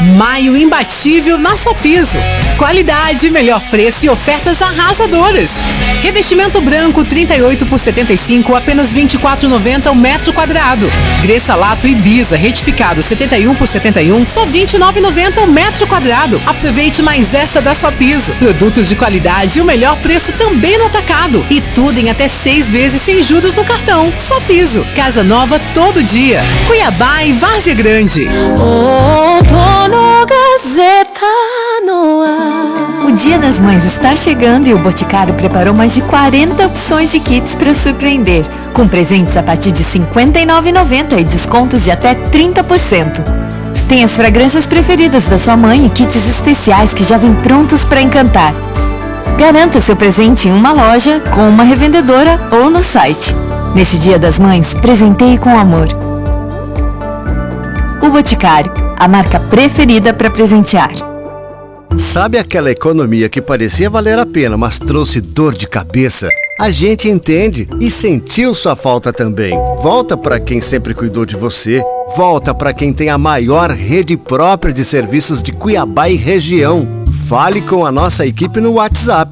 Maio imbatível na Sopiso. Qualidade, melhor preço e ofertas arrasadoras. Revestimento branco 38 por 75, apenas R$ 24,90 o metro quadrado. Gressalato Ibiza retificado 71 por 71, só R$ 29,90 o metro quadrado. Aproveite mais essa da Sopiso. Produtos de qualidade e o melhor preço também no atacado. E tudo em até 6 vezes sem juros no cartão. Sopiso. Casa nova todo dia. Cuiabá e Várzea Grande. O Dia das Mães está chegando e o Boticário preparou mais de 40 opções de kits para surpreender, com presentes a partir de R$ 59,90 e descontos de até 30%. Tem as fragrâncias preferidas da sua mãe e kits especiais que já vêm prontos para encantar. Garanta seu presente em uma loja, com uma revendedora ou no site. Nesse Dia das Mães, presenteie com amor. O Boticário, a marca preferida para presentear. Sabe aquela economia que parecia valer a pena, mas trouxe dor de cabeça? A gente entende e sentiu sua falta também. Volta para quem sempre cuidou de você. Volta para quem tem a maior rede própria de serviços de Cuiabá e região. Fale com a nossa equipe no WhatsApp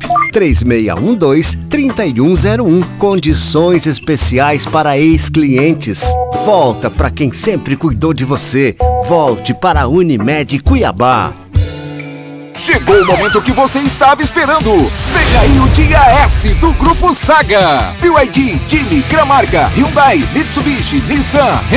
3612-3101. Condições especiais para ex-clientes. Volta para quem sempre cuidou de você. Volte para a Unimed Cuiabá. Chegou o momento que você estava esperando. Vem aí o Dia S do Grupo Saga. BYD, Geely, Cramaca, Hyundai, Mitsubishi, Nissan,